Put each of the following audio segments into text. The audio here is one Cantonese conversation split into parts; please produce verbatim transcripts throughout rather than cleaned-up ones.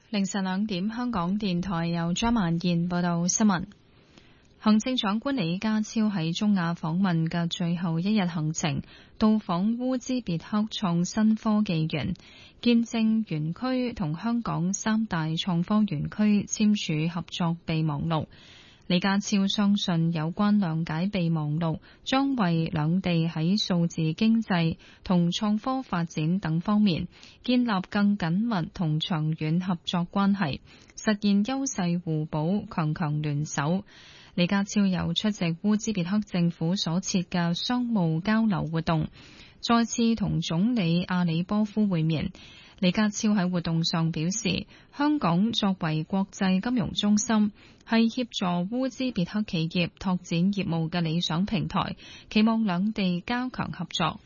凌晨兩點，香港電台由張曼燕報道新聞。行政長官李家超喺中亞訪問嘅最後一日行程，到訪烏茲別克創新科技園，見證園區同香港三大創科園區簽署合作備忘錄。李家超相信有關諒解備忘錄將為兩地喺數字經濟同創科發展等方面建立更緊密同長遠合作關係，實現優勢互補、強強聯手。李家超又出席烏茲別克政府所設嘅商務交流活動，再次同總理阿里波夫會面。李家超喺活動上表示，香港作為國際金融中心，係協助烏茲別克企業拓展業務嘅理想平台，期望兩地加強合作。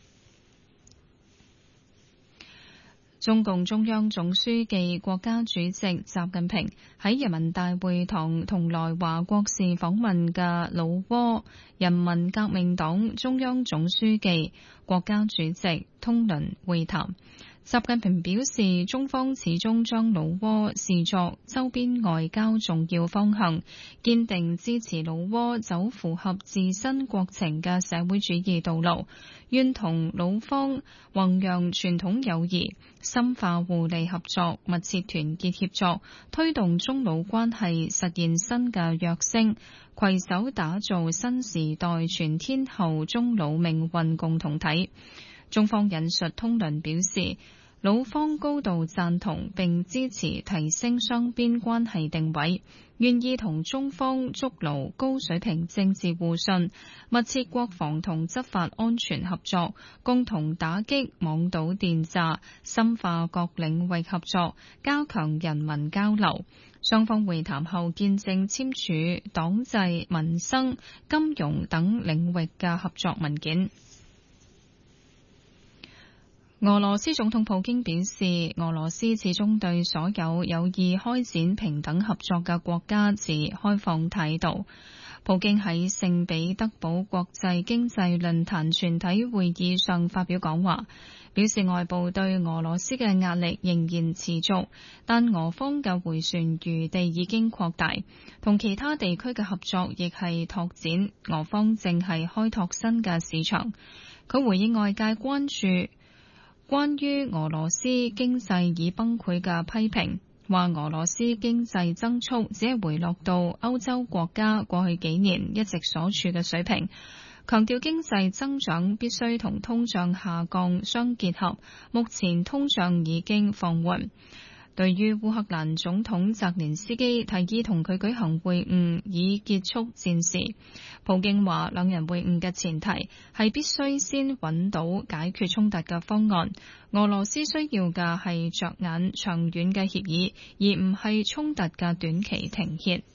中共中央總書記、國家主席習近平喺人民大會堂同來華國事訪問嘅老撾人民革命黨中央總書記、國家主席通倫會談。習近平表示，中方始終將老撾視作周邊外交重要方向，堅定支持老撾走符合自身國情嘅社會主義道路，願同老方弘揚傳統友誼，深化互利合作，密切團結協作，推動中老關係實現新嘅躍升，攜手打造新時代全天候中老命運共同體。中方引述通倫表示，老方高度贊同並支持提升雙邊關係定位，願意同中方築牢高水平政治互信，密切國防同執法安全合作，共同打擊網賭電詐，深化各領域合作，加強人民交流。雙方會談後見證簽署黨制、民生、金融等領域嘅合作文件。俄羅斯總統普京表示，俄羅斯始終對所有有意開展平等合作嘅國家持開放態度。普京喺聖彼得堡國際經濟論壇全體會議上發表講話，表示外部對俄羅斯嘅壓力仍然持續，但俄方嘅迴旋餘地已經擴大，同其他地區嘅合作亦係拓展，俄方正係開拓新嘅市場。佢回應外界關注關於俄羅斯經濟已崩潰嘅批評，話俄羅斯經濟增速只係回落到歐洲國家過去幾年一直所處嘅水平，強調經濟增長必須同通脹下降相結合，目前通脹已經放緩。對於烏克蘭總統澤連斯基提議同佢舉行會晤以結束戰事，普京話兩人會晤嘅前提係必須先揾到解決衝突嘅方案，俄羅斯需要嘅係着眼長遠嘅協議，而唔係衝突嘅短期停歇。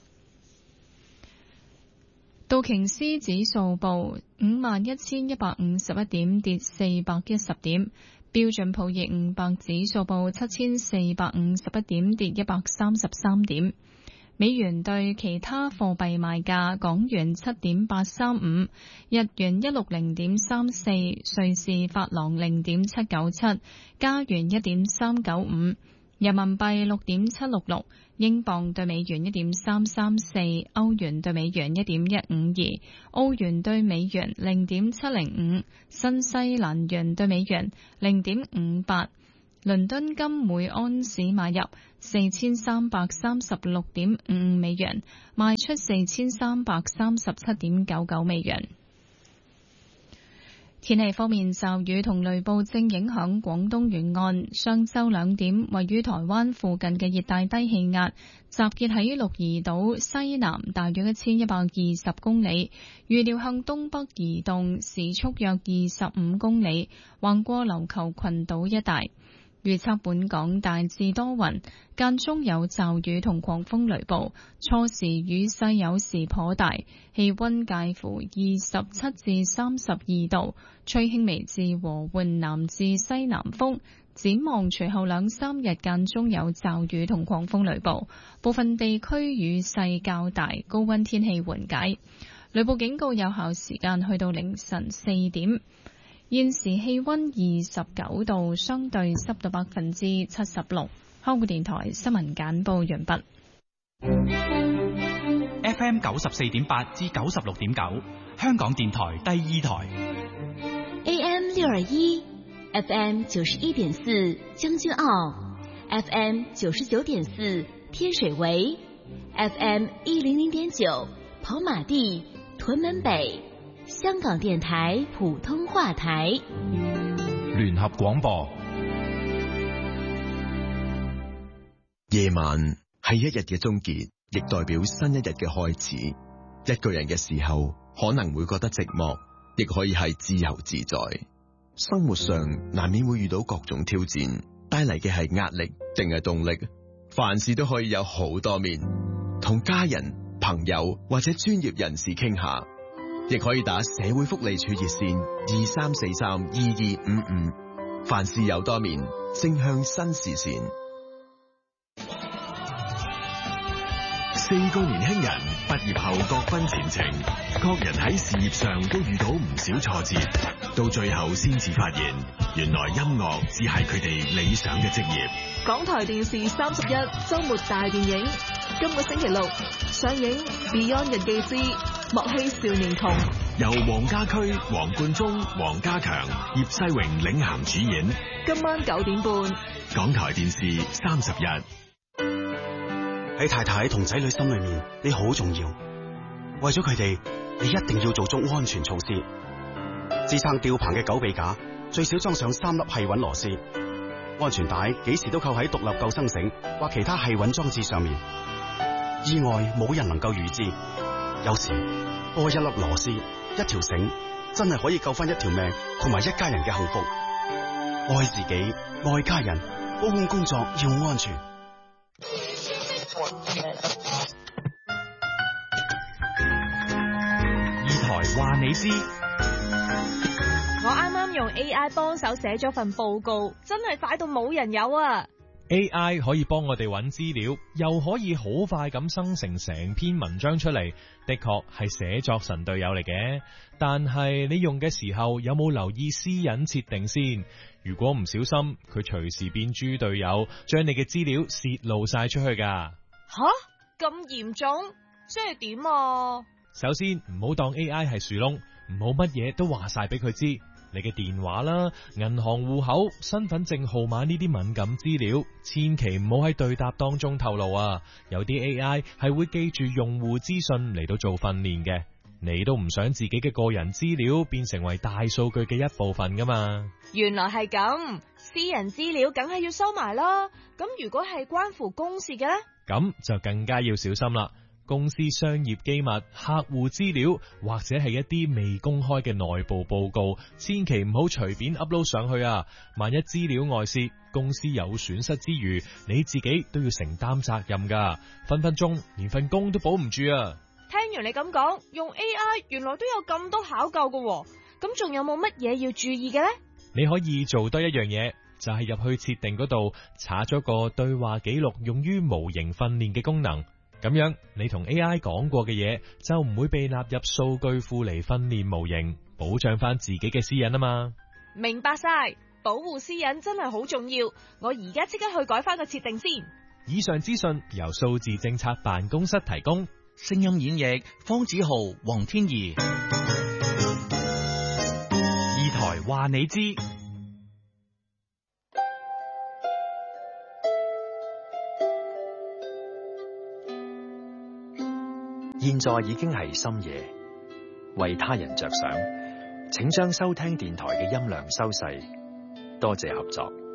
道瓊斯指數報五萬一千一百五十一點，跌四百一十點。標準普爾五百指數報七千四百五十一點，跌一百三十三點。美元對其他貨幣賣價：港元七點八三五，日元一六零點三四，瑞士法郎零點七九七，加元一點三九五，人民幣六點七六六，英鎊對美元一點三三四，歐元對美元一點一五二，澳元對美元零點七零五，新西蘭元對美元零點五八。倫敦金每安士買入四千三百三十六點五五美元，賣出四千三百三十七點九九美元。天氣方面，驟雨同雷暴正影響廣東沿岸。上晝兩點，位於台灣附近嘅熱帶低氣壓集結喺鹿兒島西南，大約一千一百二十公里，預料向東北移動，時速約二十五公里，橫過琉球群島一帶。預測本港大致多雲，間中有驟雨同狂風雷暴，初時雨勢有時頗大，氣溫介乎二十七至三十二度，吹輕微至和緩南至西南風。展望隨後兩三日間中有驟雨同狂風雷暴，部分地區雨勢較大，高溫天氣緩解。雷暴警告有效時間去到凌晨四點。現時氣溫二十九度，相對濕度百分之七十六。 香港電台新聞簡報完畢。 F M 九十四點八至九十六點九，香港電台第二台。 A M 六二一，F M 九十一點四將軍澳 ，F M 九十九點四天水圍 ，F M 一零零點九跑馬地屯門北，香港電台普通話台。 聯合廣播。 夜晚係一日嘅終結，亦代表新一日嘅開始。一個人嘅時候，可能會覺得寂寞，亦可以係自由自在。生活上難免會遇到各種挑戰，帶嚟嘅係壓力定係動力？凡事都可以有好多面，同家人、朋友或者專業人士傾下，亦可以打社會福利處熱線二三四三二二五五。凡事有多面，正向新視線。四個年輕人畢業後各奔前程，各人喺事業上都遇到唔少挫折，到最後先至發現，原來音樂只係佢哋理想嘅職業。 港台電視三十一週末大電影，今個星期六上映《Beyond 日記之莫欺少年窮》， 由黃家駒、黃貫中、黃家強、葉世榮領銜主演。 今晚九點半， 港台電視三十一。 喺太太同仔女心裏面，你好重要。為咗佢哋，你一定要做足安全措施。支撐吊棚嘅狗臂架最少裝上三粒繫穩螺絲，安全帶幾時都扣喺獨立救生繩或其他繫穩裝置上面。意外冇人能夠預知，有時多一粒螺絲、一條繩，真係可以救翻一條命同埋一家人嘅幸福。愛自己，愛家人，高空工作要安全。 二台話你知， 我啱啱用 A I 幫手寫咗份報告，真係快到冇人有啊！ A I 可以幫我哋揾資料，又可以好快咁生成成篇文章出嚟，的確係寫作神隊友嚟嘅。但係你用嘅時候有冇留意私隱設定先？如果唔小心，佢隨時變豬隊友，將你嘅資料泄露晒出去噶。 吓？咁嚴重？即係點啊？ 首先唔好當 A I 係樹窿，唔好乜嘢都話晒俾佢知。你嘅電話啦、銀行戶口、身份證號碼呢啲敏感資料，千祈唔好喺對答當中透露啊！有啲 A I 係會記住用戶資訊嚟到做訓練嘅，你都唔想自己嘅個人資料變成為大數據嘅一部分噶嘛？ 原來係咁，私人資料梗係要收埋啦。咁如果係關乎公事嘅呢？ 咁就更加要小心啦。公司商業機密、客戶資料或者係一啲未公開嘅內部報告，千祈唔好隨便 upload 上去啊！萬一資料外泄，公司有損失之餘，你自己都要承擔責任噶，分分鐘連份工都保唔住啊！ 聽完你咁講，用 A I 原來都有咁多考究噶，咁仲有冇乜嘢要注意嘅呢？ 你可以做多一樣嘢，就係入去設定嗰度，查咗個對話記錄用於模型訓練嘅功能。咁樣你同 A I 講過嘅嘢就唔會被納入數據庫嚟訓練模型，保障翻自己嘅私隱啊嘛。 明白晒，保護私隱真係好重要，我而家即刻去改翻個設定先。 以上資訊由數字政策辦公室提供， 聲音演繹方子豪、黃天怡。二台話你知。 現在已經係深夜，為他人着想，請將收聽電台嘅音量收細，多謝合作。